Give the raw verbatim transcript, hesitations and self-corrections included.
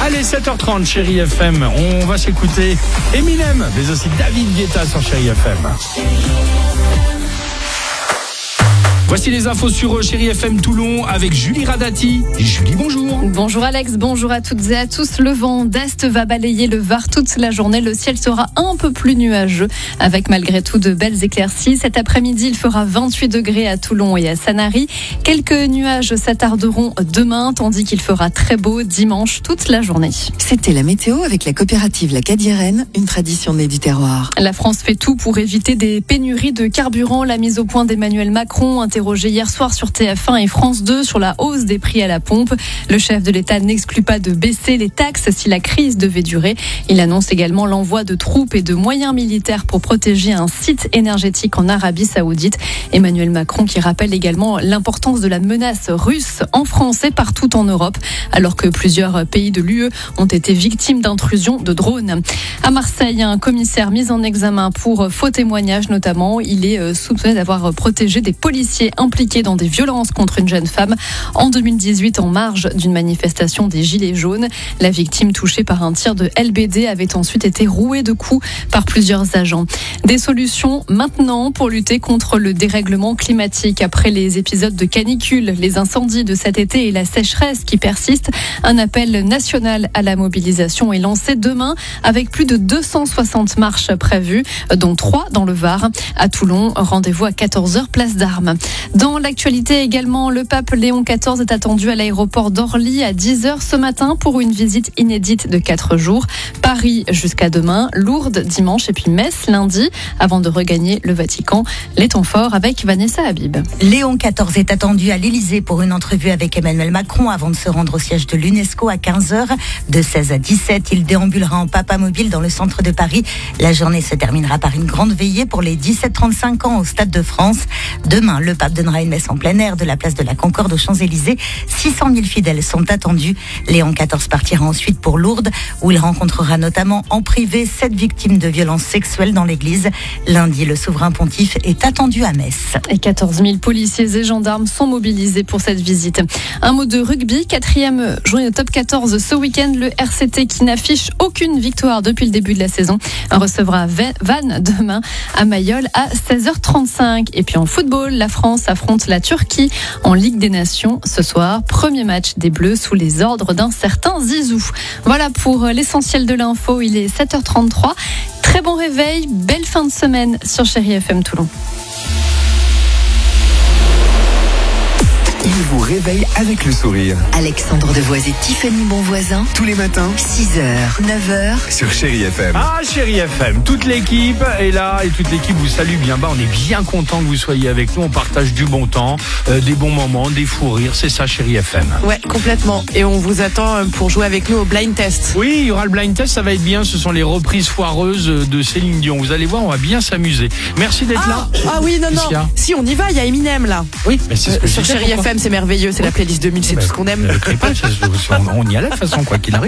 Allez, sept heures trente, Chérie F M. On va s'écouter Eminem, mais aussi David Guetta sur Chérie F M. Voici les infos sur Chérie F M Toulon avec Julie Radati. Julie, bonjour. Bonjour Alex, bonjour à toutes et à tous. Le vent d'Est va balayer le Var toute la journée. Le ciel sera un peu plus nuageux avec malgré tout de belles éclaircies. Cet après-midi, il fera vingt-huit degrés à Toulon et à Sanary. Quelques nuages s'attarderont demain, tandis qu'il fera très beau dimanche toute la journée. C'était la météo avec la coopérative La Cadiérenne, une tradition née du terroir. La France fait tout pour éviter des pénuries de carburant. La mise au point d'Emmanuel Macron, interrogé hier soir sur T F un et France deux sur la hausse des prix à la pompe. Le chef de l'État n'exclut pas de baisser les taxes si la crise devait durer. Il annonce également l'envoi de troupes et de moyens militaires pour protéger un site énergétique en Arabie Saoudite. Emmanuel Macron qui rappelle également l'importance de la menace russe en France et partout en Europe, alors que plusieurs pays de l'U E ont été victimes d'intrusions de drones. À Marseille, un commissaire mis en examen pour faux témoignages notamment. Il est soupçonné d'avoir protégé des policiers impliqués dans des violences contre une jeune femme en deux mille dix-huit en marge d'une manifestation des Gilets jaunes. La victime touchée par un tir de L B D avait ensuite été rouée de coups par plusieurs agents. Des solutions maintenant pour lutter contre le dérèglement climatique après les épisodes de canicule, les incendies de cet été et la sécheresse qui persiste. Un appel national à la mobilisation est lancé demain avec plus de deux cent soixante marches prévues, dont trois dans le Var. À Toulon, rendez-vous à quatorze heures, place d'Armes. Dans l'actualité également, le pape Léon quatorze est attendu à l'aéroport d'Orly à dix heures ce matin pour une visite inédite de quatre jours. Paris jusqu'à demain, Lourdes dimanche et puis Metz lundi avant de regagner le Vatican. Les temps forts avec Vanessa Habib. Léon quatorze est attendu à l'Élysée pour une entrevue avec Emmanuel Macron avant de se rendre au siège de l'UNESCO à quinze heures. De seize à dix-sept, il déambulera en papa mobile dans le centre de Paris. La journée se terminera par une grande veillée pour les dix-sept trente-cinq ans au Stade de France. Demain, le pape donnera une messe en plein air de la place de la Concorde aux Champs-Élysées. six cent mille fidèles sont attendus. Léon quatorze partira ensuite pour Lourdes, où il rencontrera notamment en privé sept victimes de violences sexuelles dans l'église. Lundi, le souverain pontife est attendu à Metz. Et quatorze mille policiers et gendarmes sont mobilisés pour cette visite. Un mot de rugby, quatrième journée de top quatorze ce week-end. Le R C T qui n'affiche aucune victoire depuis le début de la saison recevra Vannes demain à Mayol à seize heures trente-cinq. Et puis en football, la France affronte la Turquie en Ligue des Nations ce soir. Premier match des Bleus sous les ordres d'un certain Zizou. Voilà pour l'essentiel de l'info. Il est sept heures trente-trois. Très bon réveil, belle fin de semaine sur Chérie F M Toulon. Il vous réveille avec le sourire. Alexandre Devoise et Tiffany Bonvoisin, Tous les matins six heures, neuf heures. sur Chérie F M. Ah, Chérie F M, toute l'équipe est là et toute l'équipe vous salue bien bas. On est bien content que vous soyez avec nous. On partage du bon temps, euh, des bons moments, des fous rires. C'est ça, Chérie F M. Ouais, complètement. Et on vous attend pour jouer avec nous au blind test. Oui, il y aura le blind test, ça va être bien. Ce sont les reprises foireuses de Céline Dion. Vous allez voir, on va bien s'amuser. Merci d'être Ah, là. ah oui, non, Qu'est-ce qu'il y non. a Si, on y va, il y a Eminem là. Oui, mais c'est ce Euh, que je sur disais, Chérie pourquoi F M, c'est merveilleux, c'est la playlist deux mille, c'est Bah, tout ce qu'on aime. ne le crée pas, on on y a la façon, quoi qu'il arrive.